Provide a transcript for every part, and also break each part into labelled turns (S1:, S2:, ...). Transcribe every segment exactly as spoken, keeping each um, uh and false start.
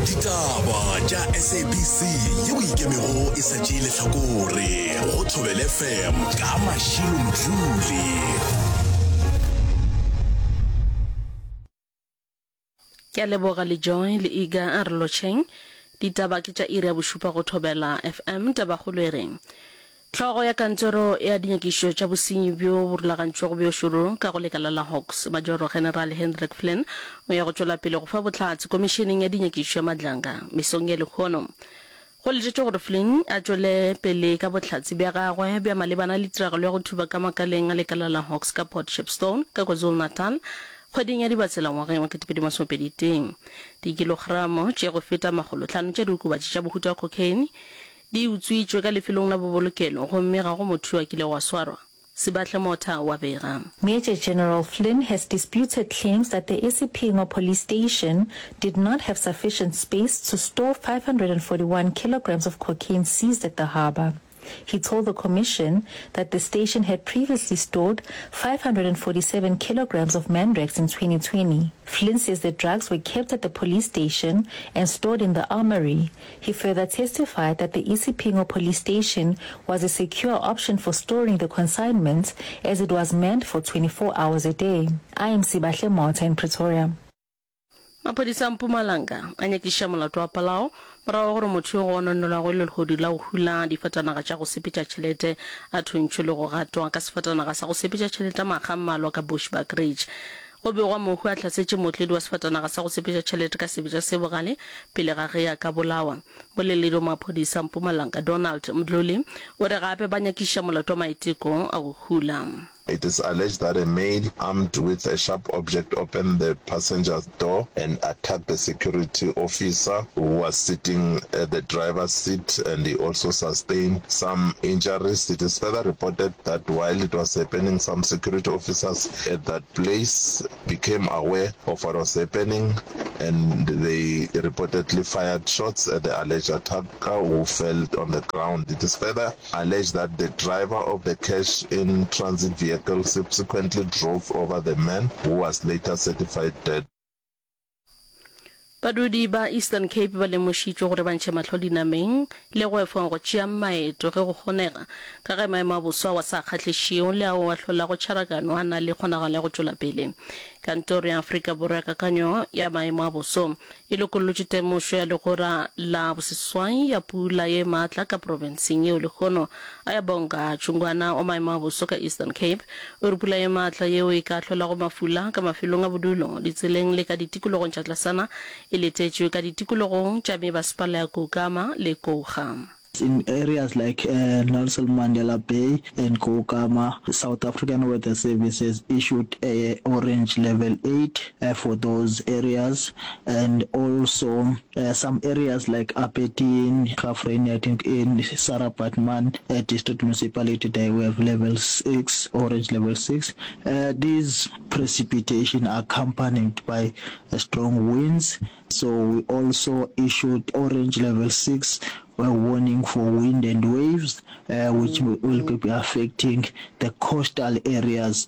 S1: Ditaba tša S A B C yeo ikemego e sa tšee lehlakore go Thobela F M ka Mashilo Mdluli.
S2: Ke a leboga le joy le iga a re lotšheng ditaba ke tša iri ya bošupa go Thobela F M tabagolo e reng tlhogo ya kantoro ya dinyakišo tša bosenyi bjo bo rulagantšwego bjo šoro ka go lekala la Hawks Major General Hendrik Flynn o ya go tšwela pele go fa bohlatse komisheneng ya dinyakišo ya madlanga mesong ye lekgono go letšetše gore Flynn a tšwele pele ka bohlatse bja gagwe bja malebana le tiragalo ya go thuba ka makaleng a lekala la Hawks ka Port Shepstone ka KwaZulu-Natal kgweding ya dibatsela ngwageng wa ketepedi masomepedi teng dikilogramo tše go feta magolo tlhano tša diokobatši tša bohuta wa cocaine di utswitšwe ka lefelong la bobolokelo gomme ga go motho a kile wa swarwa Sibahle Mota wa bega.
S3: Major General Flynn has disputed claims that the Isipingo police station did not have sufficient space to store five hundred forty-one kilograms of cocaine seized at the harbour. He told the commission that the station had previously stored five hundred forty-seven kilograms of Mandrax in twenty twenty. Flynn says the drugs were kept at the police station and stored in the armory. He further testified that the Isipingo police station was a secure option for storing the consignments as it was manned for twenty-four hours a day. I am Sibahle Mota in Pretoria.
S2: Maphodisa Mpumalanga a nyakiša molato wa palao morago gore motho yo go ononela go le legodi la go hula difatanaga tša go sepetša tšhelete a thuntšwe le go gatwa ka sefatanaga sa go sepetša tšhelete maga mmalwa ka Bushbuck Ridge go begwa mohu a hlasetše motledi wa sefatanaga sa go sepetša tšhelete ka sebetša se bogale pele ga ge ya ka bolawa boleledi wa maphodisa Mpumalanga Donald Mdluli o re gape ba nyakiša molato wa maiteko a go hula.
S4: It is alleged that a male armed with a sharp object opened the passenger's door and attacked the security officer who was sitting at the driver's seat, and he also sustained some injuries. It is further reported that while it was happening, some security officers at that place became aware of what was happening, and they reportedly fired shots at the alleged attacker who fell on the ground. It is further alleged that the driver of the cash-in transit vehicle subsequently drove over the man, who was later certified dead.
S2: Badudi ba Eastern Cape ba lemošitšwe gore ba ntšhe mahlo dinameng le go efa go tšea maeto ge go kgonega ka ge maemo a boso wa sa kgahlešego le ao a hlola go tšharakano a na le kgonagalo ya go tšwela pele kantoro ya Afrika Borwa ya kakanyo ya maemo a boso e lokolotše temošo ya legora la boseswai ya pula ye maatla ka provinseng yeo lekgono a ya bonga tšungwana o maemo a boso ka Eastern Cape o re pula ye maatla yeo e ka hlola go mafula ka mafelong a bodulo ditseleng le ka ditikologong tša tlasana e letetšwe ka ditikologong tša mebasepala ya Kokama le Kouga.
S5: In areas like uh, Nelson Mandela Bay and Kokama, South African Weather Services issued a orange level eight uh, for those areas, and also uh, some areas like Apetin, Kafreni, I think in Sarapatman uh, District Municipality, they have level six, orange level six. Uh, these precipitation are accompanied by uh, strong winds, so we also issued orange level six a warning for wind and waves, uh, which will be affecting the coastal areas.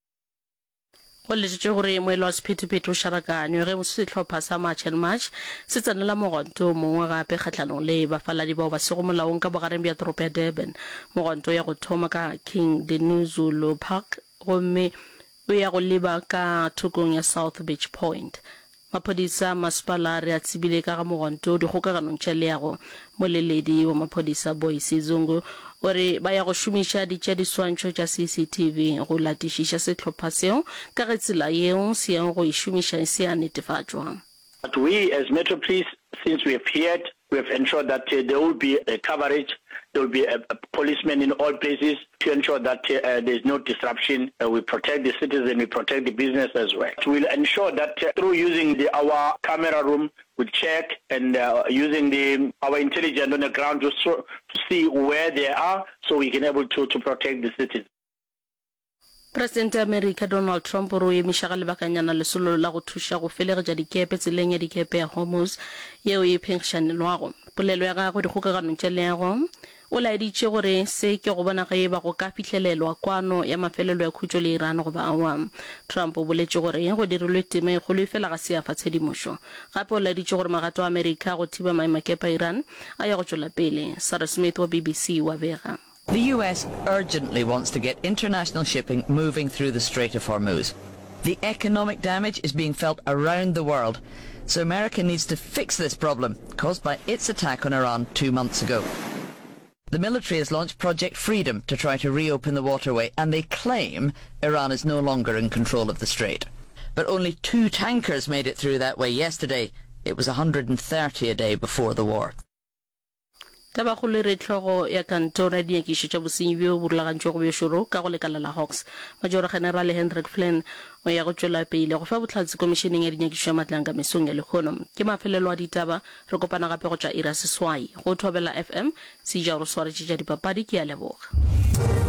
S2: Go letšetše gore moelo wa sephetephete o šarakanyo ge sehlopha sa March and March se tsenela mogonto mongwe gape kgatlhanong le bafaladi bao ba sego molaong ka bogareng bja toropo ya Durban mogonto ya go thoma ka King Dinuzulu Park gomme o ya go leba ka thokong ya South Beach Point. Maphodisa masepala re a tsebile ka ga mogonto dikgokaganong tša leago moleledi wa maphodisa Boyce Zungu o re ba ya go šomiša ditša diswantšho tša C C T V go latišiša sehlopha seo ka ge tsela yeo se yang go e šomiša se a netefatšwa.
S6: But we as Metro Police, since we have heard, we have ensured that uh, there will be a coverage, there will be a, a policeman in all places to ensure that uh, there is no disruption. Uh, we protect the citizen, we protect the business as well. We will ensure that uh, through using the, our camera room, we check and uh, using the our intelligence on the ground to, so, to see where they are so we can able to, to protect the citizens.
S2: President America Donald Trump o re emiša ga lebakanyana lesolo la go thuša go felegetša dikepe tseleng ya dikepe ya Hormuz yeo e phenšhanelwago polelo ya gagwe dikgokaganong tša leago o laeditše gore se ke go bona ge ba go ka fitlhelelwa kwano ya mafelelo ya khutšo le Iran go ba awam. Trump o boletše gore go dirilwe tema e kgolo fela ga se ya fa tshedimošo. Gape o laeditše gore magato a Amerika go thiba maemakepa Iran a ya go tšwela pele. Sarah Smith wa B B C wa bega.
S7: The U S urgently wants to get international shipping moving through the Strait of Hormuz. The economic damage is being felt around the world, so America needs to fix this problem caused by its attack on Iran two months ago. The military has launched Project Freedom to try to reopen the waterway, and they claim Iran is no longer in control of the strait. But only two tankers made it through that way yesterday. It was one hundred thirty a day before the war.
S2: Taba go le re tlhogo ya kantoro ya dinyakišo tša bosenyi bjo bo rulagantšwe go bešoro ka go lekala la Hawks. Major General Hendrik Flynn o ya go tšwela pele go fa bohlatse komišeneng ya dinyakišo ya matlang ka mesong ya lekgono. Ke mafelelo a ditaba re kopana gape go tša ira seswai go Thobela F M se ja go swaretše tša dipapadi ke a leboga.